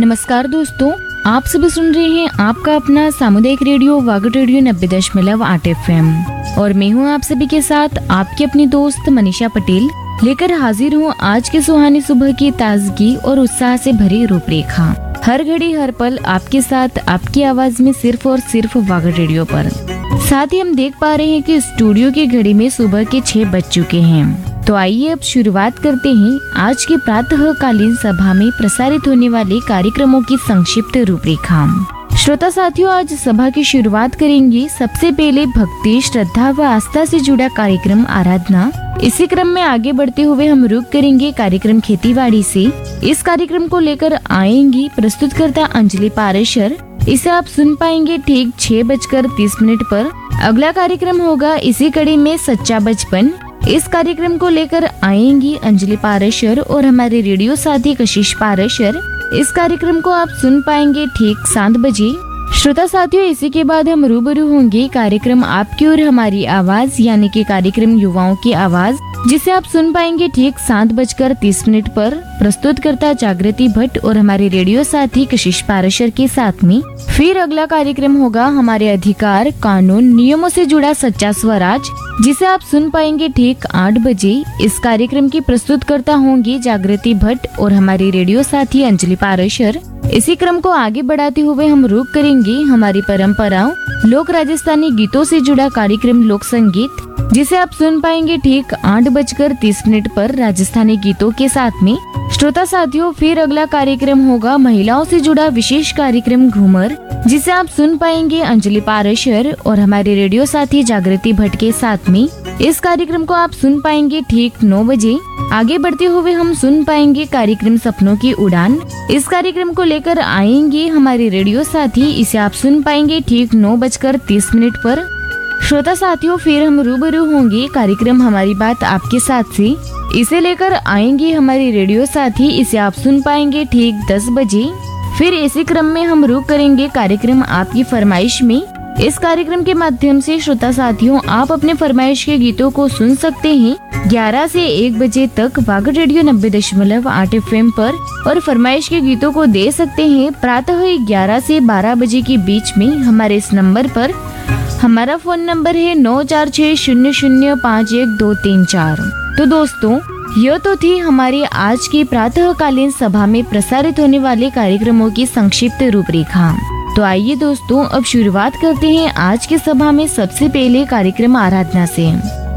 नमस्कार दोस्तों, आप सभी सुन रहे हैं आपका अपना सामुदायिक रेडियो वागड़ रेडियो 90.8 FM और मैं हूं आप सभी के साथ आपकी अपनी दोस्त मनीषा पटेल लेकर हाजिर हूं आज के सुहानी सुबह की ताजगी और उत्साह से भरी रूपरेखा। हर घड़ी हर पल आपके साथ आपकी आवाज में सिर्फ और सिर्फ वागड़ रेडियो पर। साथ ही हम देख पा रहे हैं कि स्टूडियो की घड़ी में सुबह के 6 बज चुके हैं। तो आइए अब शुरुआत करते हैं आज के प्रातःकालीन सभा में प्रसारित होने वाले कार्यक्रमों की संक्षिप्त रूपरेखा। श्रोता साथियों, आज सभा की शुरुआत करेंगे सबसे पहले भक्ति, श्रद्धा व आस्था से जुड़ा कार्यक्रम आराधना। इसी क्रम में आगे बढ़ते हुए हम रुक करेंगे कार्यक्रम खेतीबाड़ी से। इस कार्यक्रम को लेकर आएंगी प्रस्तुतकर्ता अंजलि पारेशर। इसे आप सुन पाएंगे ठीक 6:30 पर। अगला कार्यक्रम होगा इसी कड़ी में सच्चा बचपन। इस कार्यक्रम को लेकर आएंगी अंजलि पारेशर और हमारे रेडियो साथी कशिश पारेशर। इस कार्यक्रम को आप सुन पाएंगे ठीक 7 बजे। श्रोता साथियों, इसी के बाद हम रूबरू होंगे कार्यक्रम आपकी और हमारी आवाज यानी कि कार्यक्रम युवाओं की आवाज, जिसे आप सुन पाएंगे ठीक 7:30 पर। प्रस्तुतकर्ता जागृति भट्ट और हमारे रेडियो साथी कशिश पारेशर के साथ में। फिर अगला कार्यक्रम होगा हमारे अधिकार, कानून, नियमों से जुड़ा सच्चा स्वराज, जिसे आप सुन पाएंगे ठीक 8 बजे। इस कार्यक्रम की प्रस्तुतकर्ता होंगी जागृति भट्ट और हमारी रेडियो साथी अंजलि पारेशर। इसी क्रम को आगे बढ़ाते हुए हम रुक करेंगे हमारी परंपराओं, लोक राजस्थानी गीतों से जुड़ा कार्यक्रम लोक संगीत, जिसे आप सुन पाएंगे ठीक 8:30 पर राजस्थानी गीतों के साथ में। श्रोता साथियों, फिर अगला कार्यक्रम होगा महिलाओं से जुड़ा विशेष कार्यक्रम घूमर, जिसे आप सुन पाएंगे अंजलि पारेशर और हमारे रेडियो साथी जागृति भट्ट के साथ में। इस कार्यक्रम को आप सुन पाएंगे ठीक 9 बजे। आगे बढ़ते हुए हम सुन पाएंगे कार्यक्रम सपनों की उड़ान। इस कार्यक्रम को लेकर आएंगे हमारे रेडियो साथी। इसे आप सुन पाएंगे ठीक 9:30 पर। श्रोता साथियों, फिर हम रूबरू होंगे कार्यक्रम हमारी बात आपके साथ से। इसे लेकर आएंगे हमारे रेडियो साथी। इसे आप सुन पाएंगे ठीक 10 बजे। फिर इसी क्रम में हम रुक करेंगे कार्यक्रम आपकी फरमाइश में। इस कार्यक्रम के माध्यम से श्रोता साथियों, आप अपने फरमाइश के गीतों को सुन सकते हैं 11 से 1 बजे तक वागड़ रेडियो 90.8 FM पर और फरमाइश के गीतों को दे सकते हैं प्रातः 11 से 12 बजे के बीच में हमारे इस नंबर पर। हमारा फोन नंबर है 9460051234। तो दोस्तों, यह तो थी हमारी आज की प्रातःकालीन सभा में प्रसारित होने वाले कार्यक्रमों की संक्षिप्त रूपरेखा। तो आइए दोस्तों, अब शुरुआत करते हैं आज की सभा में सबसे पहले कार्यक्रम आराधना से।